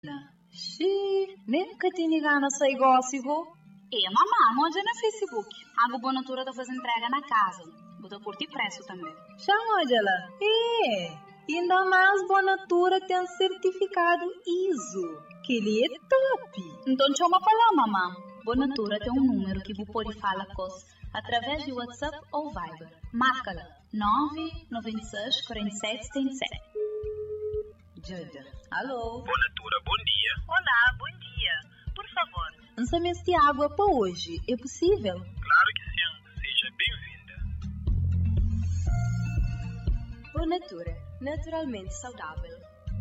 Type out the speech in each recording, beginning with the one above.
Nunca te engana esse negócio. Mamãe, onde é no Facebook? A Bonatura tá fazendo entrega na casa. Vou curtir preço também. Chama ela. Ainda mais Bonatura tem certificado ISO, que ele é top. Então chama pra lá, mamãe. Bonatura tem um número que você pode falar com através de WhatsApp ou Viber. Marca-la 996 47 77. Joda. Alô? Bonatura, bom dia. Olá, bom dia. Por favor. Lançamento de água para hoje. É possível? Claro que sim. Seja bem-vinda. Bonatura. Naturalmente saudável.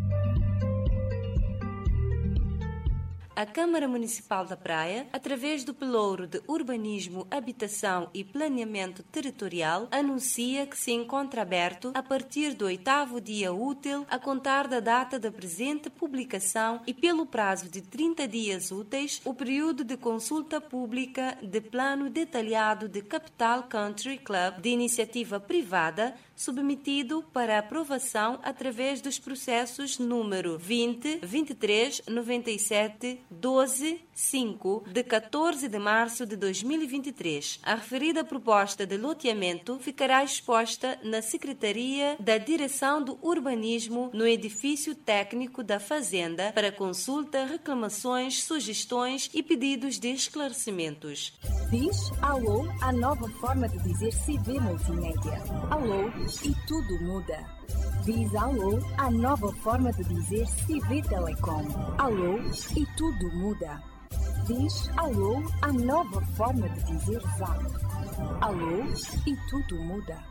A Câmara Municipal da Praia, através do Pelouro de Urbanismo, Habitação e Planeamento Territorial, anuncia que se encontra aberto a partir do 8º dia útil a contar da data da presente publicação e pelo prazo de 30 dias úteis o período de consulta pública de plano detalhado de Capital Country Club de iniciativa privada submetido para aprovação através dos processos número 20, 23, 97, 12, 5, de 14 de março de 2023. A referida proposta de loteamento ficará exposta na Secretaria da Direção do Urbanismo no edifício técnico da Fazenda para consulta, reclamações, sugestões e pedidos de esclarecimentos. Diz alô à nova forma de dizer CV Multimédia. Alô e tudo muda. Diz alô à nova forma de dizer CV Telecom. Alô e tudo muda. Diz alô à nova forma de dizer Zap. Alô e tudo muda.